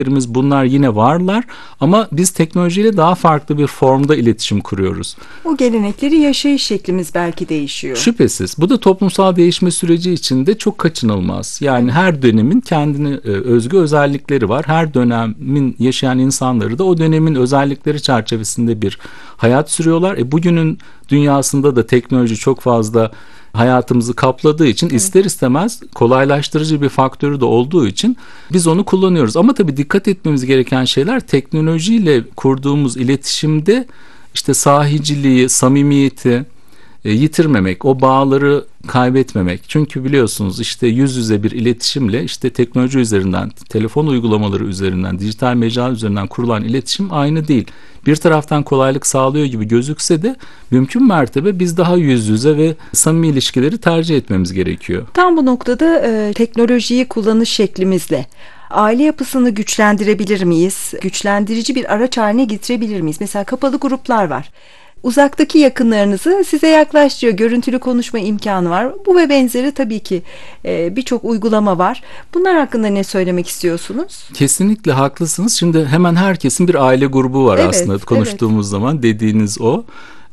bunlar yine varlar ama biz teknolojiyle daha farklı bir formda iletişim kuruyoruz. O gelenekleri yaşayış şeklimiz belki değişiyor. Şüphesiz. Bu da toplumsal değişme süreci içinde çok kaçınılmaz. Yani her dönemin kendine özgü özellikleri var. Her dönemin yaşayan insanları da o dönemin özellikleri çerçevesinde bir hayat sürüyorlar. Bugünün dünyasında da teknoloji çok fazla hayatımızı kapladığı için ister istemez kolaylaştırıcı bir faktörü de olduğu için biz onu kullanıyoruz. Ama tabii dikkat etmemiz gereken şeyler, teknolojiyle kurduğumuz iletişimde işte sahiciliği, samimiyeti yitirmemek, o bağları kaybetmemek. Çünkü biliyorsunuz işte yüz yüze bir iletişimle işte teknoloji üzerinden, telefon uygulamaları üzerinden, dijital mecra üzerinden kurulan iletişim aynı değil. Bir taraftan kolaylık sağlıyor gibi gözükse de mümkün mertebe biz daha yüz yüze ve samimi ilişkileri tercih etmemiz gerekiyor. Tam bu noktada teknolojiyi kullanış şeklimizle aile yapısını güçlendirebilir miyiz? Güçlendirici bir araç haline getirebilir miyiz? Mesela kapalı gruplar var. Uzaktaki yakınlarınızı size yaklaştırıyor. Görüntülü konuşma imkanı var. Bu ve benzeri tabii ki birçok uygulama var. Bunlar hakkında ne söylemek istiyorsunuz? Kesinlikle haklısınız. Şimdi hemen herkesin bir aile grubu var aslında konuştuğumuz zaman, dediğiniz o.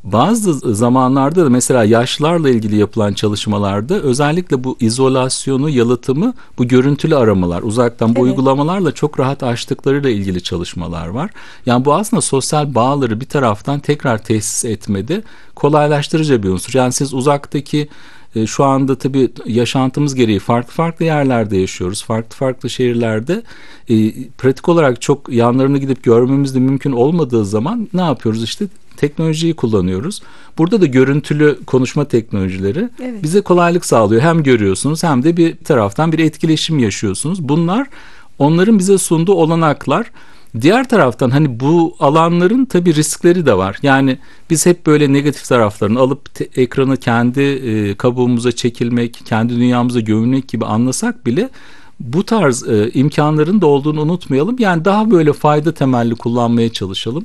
Bazı zamanlarda da mesela yaşlılarla ilgili yapılan çalışmalarda özellikle bu izolasyonu, yalıtımı, bu görüntülü aramalar, uzaktan bu uygulamalarla çok rahat aştıklarıyla ilgili çalışmalar var. Yani bu aslında sosyal bağları bir taraftan tekrar tesis etmede kolaylaştırıcı bir unsur. Yani siz uzaktaki şu anda tabii yaşantımız gereği farklı yerlerde yaşıyoruz. Farklı şehirlerde pratik olarak çok yanlarına gidip görmemiz de mümkün olmadığı zaman ne yapıyoruz? İşte teknolojiyi kullanıyoruz. Burada da görüntülü konuşma teknolojileri bize kolaylık sağlıyor. Hem görüyorsunuz hem de bir taraftan bir etkileşim yaşıyorsunuz. Bunlar onların bize sunduğu olanaklar. Diğer taraftan hani bu alanların tabii riskleri de var. Yani biz hep böyle negatif taraflarını alıp ekranı kendi kabuğumuza çekilmek, kendi dünyamıza gömülmek gibi anlasak bile bu tarz imkanların da olduğunu unutmayalım. Yani daha böyle fayda temelli kullanmaya çalışalım.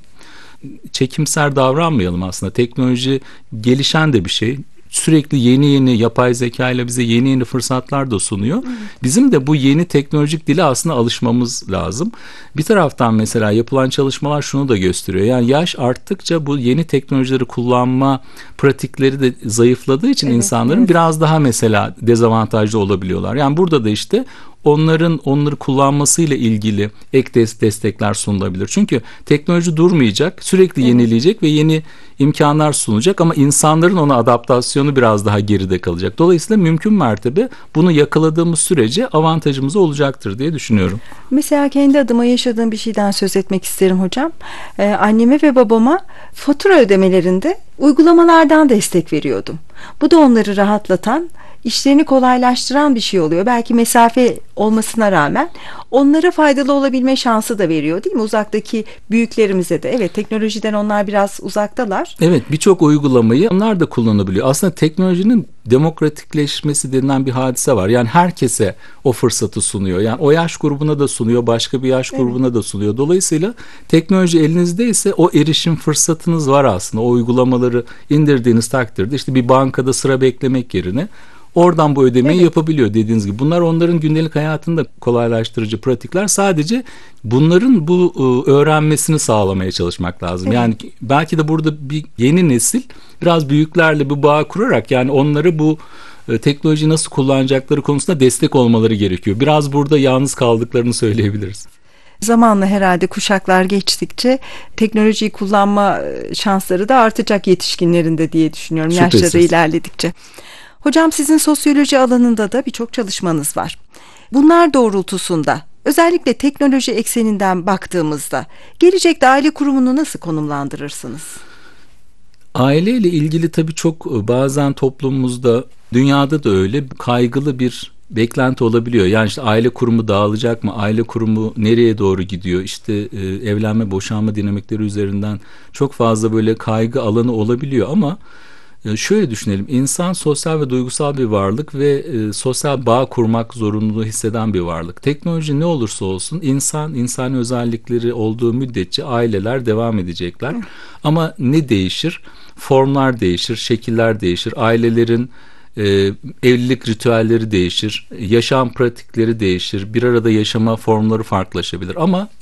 Çekimser davranmayalım aslında. Teknoloji gelişen de bir şey. Sürekli yeni yapay zeka ile bize yeni fırsatlar da sunuyor. Bizim de bu yeni teknolojik dile aslında alışmamız lazım. Bir taraftan mesela yapılan çalışmalar şunu da gösteriyor. Yani yaş arttıkça bu yeni teknolojileri kullanma pratikleri de zayıfladığı için insanların biraz daha mesela dezavantajlı olabiliyorlar. Yani burada da işte onları kullanmasıyla ilgili ek destekler sunulabilir. Çünkü teknoloji durmayacak, sürekli yenileyecek ve yeni imkanlar sunacak ama insanların ona adaptasyonu biraz daha geride kalacak. Dolayısıyla mümkün mertebe bunu yakaladığımız sürece avantajımız olacaktır diye düşünüyorum. Mesela kendi adıma yaşadığım bir şeyden söz etmek isterim hocam. Anneme ve babama fatura ödemelerinde uygulamalardan destek veriyordum. Bu da onları rahatlatan, işlerini kolaylaştıran bir şey oluyor. Belki mesafe olmasına rağmen onlara faydalı olabilme şansı da veriyor, değil mi? Uzaktaki büyüklerimize de. Evet, teknolojiden onlar biraz uzaktalar. Evet, birçok uygulamayı onlar da kullanabiliyor. Aslında teknolojinin demokratikleşmesi denilen bir hadise var. Yani herkese o fırsatı sunuyor. Yani o yaş grubuna da sunuyor, başka bir yaş grubuna da sunuyor. Dolayısıyla teknoloji elinizdeyse o erişim fırsatınız var aslında. O uygulamaları indirdiğiniz takdirde işte bir bankada sıra beklemek yerine oradan bu ödemeyi yapabiliyor dediğiniz gibi. Bunlar onların gündelik hayatını da kolaylaştırıcı pratikler. Sadece bunların bu öğrenmesini sağlamaya çalışmak lazım. Yani belki de burada bir yeni nesil biraz büyüklerle bir bağ kurarak yani onları bu teknolojiyi nasıl kullanacakları konusunda destek olmaları gerekiyor. Biraz burada yalnız kaldıklarını söyleyebiliriz. Zamanla herhalde kuşaklar geçtikçe teknolojiyi kullanma şansları da artacak yetişkinlerinde diye düşünüyorum. Şüphesiz. Yaşları ilerledikçe. Hocam sizin sosyoloji alanında da birçok çalışmanız var. Bunlar doğrultusunda özellikle teknoloji ekseninden baktığımızda gelecekte aile kurumunu nasıl konumlandırırsınız? Aileyle ilgili tabii çok bazen toplumumuzda, dünyada da öyle kaygılı bir beklenti olabiliyor. Yani işte aile kurumu dağılacak mı? Aile kurumu nereye doğru gidiyor? İşte evlenme, boşanma dinamikleri üzerinden çok fazla böyle kaygı alanı olabiliyor ama şöyle düşünelim, insan sosyal ve duygusal bir varlık ve sosyal bağ kurmak zorunluluğu hisseden bir varlık. Teknoloji ne olursa olsun insani özellikleri olduğu müddetçe aileler devam edecekler. Ama ne değişir? Formlar değişir, şekiller değişir. Ailelerin Evlilik ritüelleri değişir, yaşam pratikleri değişir, bir arada yaşama formları farklılaşabilir ama